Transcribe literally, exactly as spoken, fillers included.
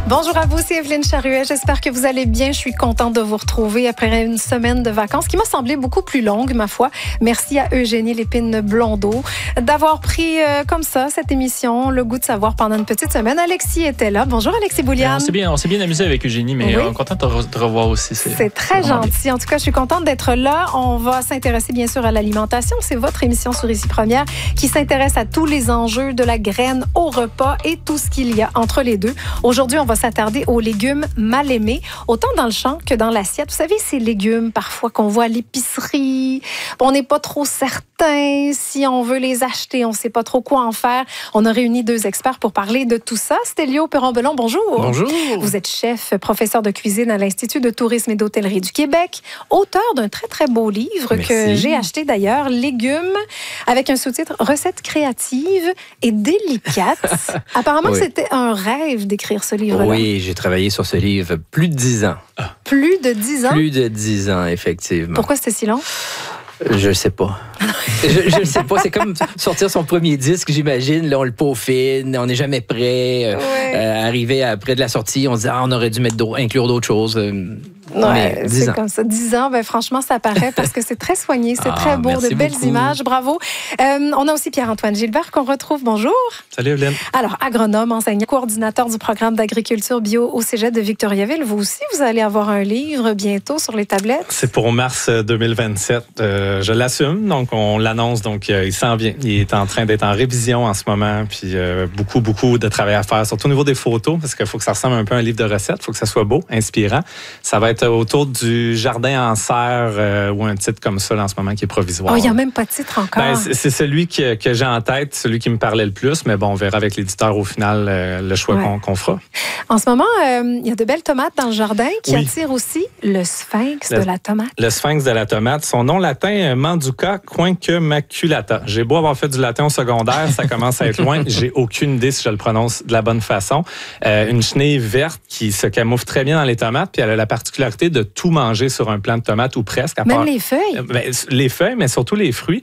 Bonjour à vous, c'est Evelyne Charuet. J'espère que vous allez bien. Je suis contente de vous retrouver après une semaine de vacances qui m'a semblé beaucoup plus longue, ma foi. Merci à Eugénie Lépine-Blondeau d'avoir pris euh, comme ça cette émission, Le goût de savoir, pendant une petite semaine. Alexis était là. Bonjour Alexis Bouliane. On s'est bien, on s'est bien amusé avec Eugénie, mais oui. on est content de te revoir aussi. C'est, c'est très c'est gentil. Bien. En tout cas, je suis contente d'être là. On va s'intéresser bien sûr à l'alimentation. C'est votre émission sur Ici Première qui s'intéresse à tous les enjeux de la graine au repas et tout ce qu'il y a entre les deux. Aujourd'hui, on va s'attarder aux légumes mal aimés, autant dans le champ que dans l'assiette. Vous savez, ces légumes parfois qu'on voit à l'épicerie, on n'est pas trop certain si on veut les acheter, on ne sait pas trop quoi en faire. On a réuni deux experts pour parler de tout ça. Stélio Perron-Belon, bonjour. Bonjour. Vous êtes chef, professeur de cuisine à l'Institut de tourisme et d'hôtellerie du Québec, auteur d'un très, très beau livre Merci. que j'ai acheté d'ailleurs, Légumes, avec un sous-titre « Recettes créatives et délicates ». Apparemment, oui. c'était un rêve d'écrire ce livre-là. Oui, j'ai travaillé sur ce livre plus de dix ans. Plus de dix ans? Plus de dix ans, effectivement. Pourquoi c'était si long? Je sais pas. je ne sais pas. C'est comme sortir son premier disque, j'imagine. Là, on le peaufine, on n'est jamais prêt. Ouais. Euh, arriver après de la sortie, on se dit ah, on aurait dû mettre d'autres, inclure d'autres choses. Euh, Ouais, c'est ans. comme ça. dix ans, ben, franchement, ça paraît parce que c'est très soigné, c'est ah, très beau, de belles beaucoup. images. Bravo. Euh, on a aussi Pierre-Antoine Gilbert qu'on retrouve. Bonjour. Salut, Evelyne. Alors, agronome, enseignant, coordinateur du programme d'agriculture bio au Cégep de Victoriaville. Vous aussi, vous allez avoir un livre bientôt sur les tablettes. C'est pour mars deux mille vingt-sept. Euh, je l'assume, donc on l'annonce. Donc, euh, il s'en vient. Il est en train d'être en révision en ce moment. Puis, euh, beaucoup, beaucoup de travail à faire, surtout au niveau des photos, parce qu'il faut que ça ressemble un peu à un livre de recettes. Il faut que ça soit beau, inspirant. Ça va être autour du jardin en serre euh, ou un titre comme ça là, en ce moment qui est provisoire. Oh, il n'y a même pas de titre encore. Ben, c'est, c'est celui que, que j'ai en tête, celui qui me parlait le plus, mais bon, on verra avec l'éditeur au final euh, le choix ouais. qu'on, qu'on fera. En ce moment, il euh, y a de belles tomates dans le jardin qui oui. attirent aussi le sphinx le, de la tomate. Le sphinx de la tomate. Son nom latin, Manduca quinquemaculata. J'ai beau avoir fait du latin au secondaire, ça commence à être loin. J'ai aucune idée si je le prononce de la bonne façon. Euh, une chenille verte qui se camoufle très bien dans les tomates, puis elle a la particularité de tout manger sur un plant de tomates ou presque. À Même part, les feuilles? Ben, les feuilles, mais surtout les fruits.